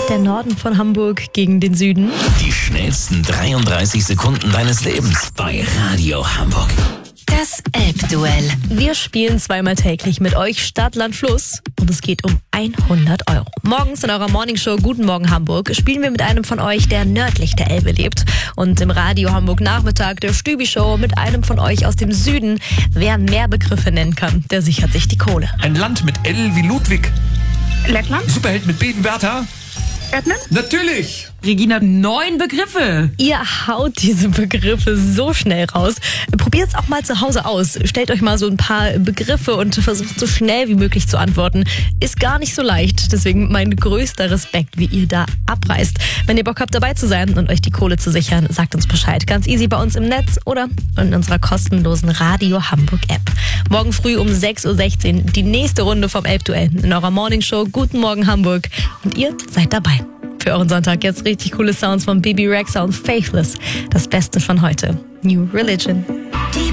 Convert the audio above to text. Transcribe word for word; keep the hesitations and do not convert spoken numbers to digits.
Der Norden von Hamburg gegen den Süden. Die schnellsten dreiunddreißig Sekunden deines Lebens bei Radio Hamburg. Das Elbduell. Wir spielen zweimal täglich mit euch Stadt, Land, Fluss und es geht um hundert Euro. Morgens in eurer Morningshow Guten Morgen Hamburg spielen wir mit einem von euch, der nördlich der Elbe lebt. Und im Radio Hamburg Nachmittag der Stübi-Show mit einem von euch aus dem Süden. Wer mehr Begriffe nennen kann, der sichert sich die Kohle. Ein Land mit L wie Ludwig. Lettland? Superheld mit B wie Bertha. Erdmann? Natürlich. Regina, neun Begriffe. Ihr haut diese Begriffe so schnell raus. Probiert es auch mal zu Hause aus. Stellt euch mal so ein paar Begriffe und versucht so schnell wie möglich zu antworten. Ist gar nicht so leicht. Deswegen mein größter Respekt, wie ihr da abreißt. Wenn ihr Bock habt, dabei zu sein und euch die Kohle zu sichern, sagt uns Bescheid. Ganz easy bei uns im Netz oder in unserer kostenlosen Radio Hamburg App. Morgen früh um sechs Uhr sechzehn die nächste Runde vom Elbduell in eurer Morningshow Guten Morgen Hamburg. Und ihr seid dabei. Für euren Sonntag jetzt richtig coole Sounds von Bebe Rexha und Faithless. Das Beste von heute. New Religion.